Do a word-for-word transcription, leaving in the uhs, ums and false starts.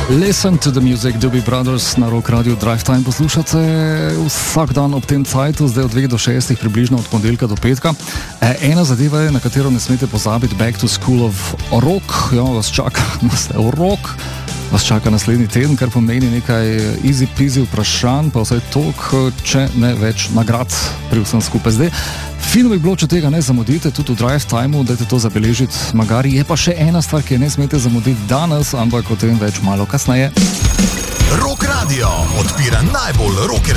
Listen to the music, Doobie Brothers na Rock Radio Drive Time poslušate vsak dan ob tem cajtu, zdaj od dveh do šestih, približno od ponedeljka do petka. E, ena zadeva je, na katero ne smete pozabiti, Back to School of Rock, ja, vas čaka v rock, vas čaka naslednji teden, kar pomeni nekaj easy peasy vprašanj, pa vsaj toliko, če ne več nagrad pri vsem skupaj. Zdaj, fino bi bilo, če tega ne zamudite, tudi v Drive Timeu, dajte to zabeležiti, magari. Je pa še ena stvar, ki je ne smete zamuditi danes, ampak o tem več malo kasneje. Rock Radio odpira najbolj rock